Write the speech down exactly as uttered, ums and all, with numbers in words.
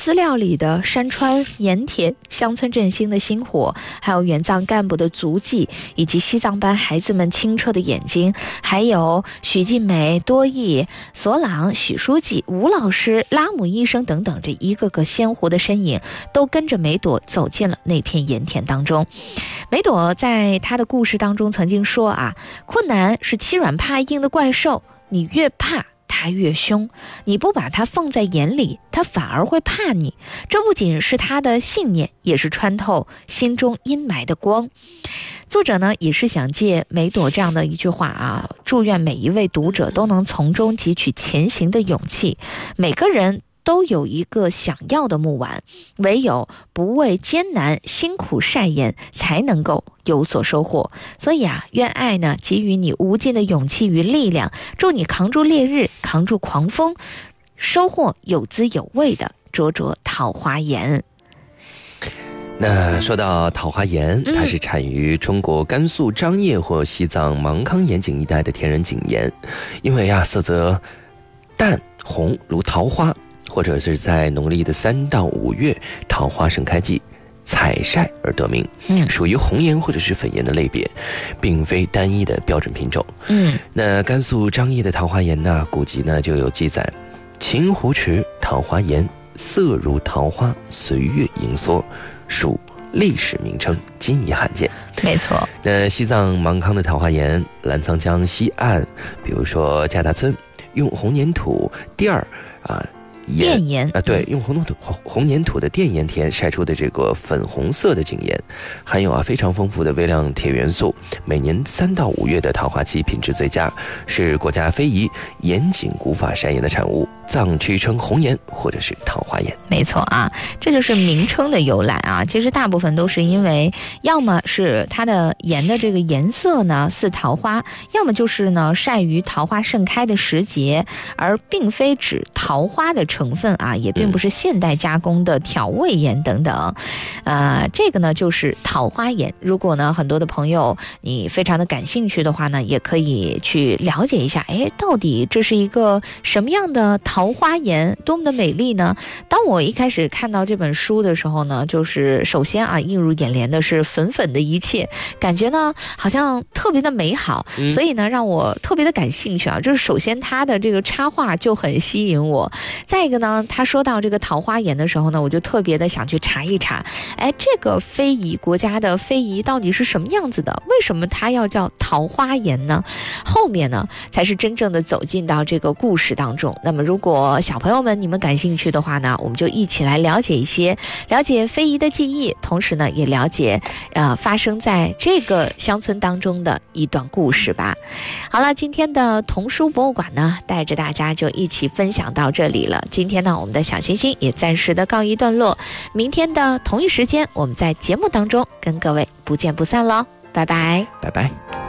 资料里的山川盐田、乡村振兴的星火，还有援藏干部的足迹，以及西藏班孩子们清澈的眼睛，还有许静梅、多益、索朗、许书记、吴老师、拉姆医生等等，这一个个鲜活的身影都跟着梅朵走进了那片盐田当中。梅朵在她的故事当中曾经说啊，困难是欺软怕硬的怪兽，你越怕他越凶，你不把他放在眼里，他反而会怕你。这不仅是他的信念，也是穿透心中阴霾的光。作者呢，也是想借梅朵这样的一句话啊，祝愿每一位读者都能从中汲取前行的勇气。每个人都有一个想要的木碗，唯有不畏艰难辛苦晒盐，才能够有所收获。所以啊，愿爱呢给予你无尽的勇气与力量，祝你扛住烈日，扛住狂风，收获有滋有味的灼灼桃花盐。 那说到桃花盐，它是产于中国甘肃张掖或西藏芒康盐井一带的天然井盐，因为啊色泽淡红如桃花，或者是在农历的三到五月桃花盛开季采晒而得名，嗯，属于红盐或者是粉盐的类别，并非单一的标准品种。嗯，那甘肃张掖的桃花盐呢，古籍呢就有记载：秦湖池桃花盐，色如桃花，随月盈缩，属历史名称，今已罕见。 没错。 那西藏芒康的桃花盐，澜沧江西岸，比如说加达村，用红粘土垫儿啊。 滇盐啊，对，用红土红粘土的滇盐田晒出的这个粉红色的井盐，含有啊非常丰富的微量铁元素。每年三到五月的桃花期品质最佳，是国家非遗盐井古法晒盐的产物，藏区称红盐或者是桃花盐。 没错啊，这就是名称的由来啊。其实大部分都是因为，要么是它的盐的这个颜色呢似桃花，要么就是呢晒于桃花盛开的时节，而并非指桃花的成分啊，也并不是现代加工的调味盐等等。呃，这个呢就是桃花盐。如果呢很多的朋友你非常的感兴趣的话呢，也可以去了解一下，哎，到底这是一个什么样的桃花盐，多么的美丽呢？当我一开始看到这本书的时候呢，就是首先啊映入眼帘的是粉粉的一切，感觉呢好像特别的美好，嗯、所以呢让我特别的感兴趣啊。就是首先它的这个插画就很吸引我，再一个呢，他说到这个桃花盐的时候呢，我就特别的想去查一查，哎，这个非遗国家的非遗到底是什么样子的？为什么它要叫桃花盐呢？后面呢才是真正的走进到这个故事当中。那么如果小朋友们你们感兴趣的话呢，我们就一起来了解一些，了解非遗的记忆，同时呢也了解呃发生在这个乡村当中的一段故事吧。好了，今天的童书博物馆呢，带着大家就一起分享到这里了。今天呢，我们的小星星也暂时的告一段落，明天的同一时间，我们在节目当中跟各位不见不散喽，拜拜， 拜拜。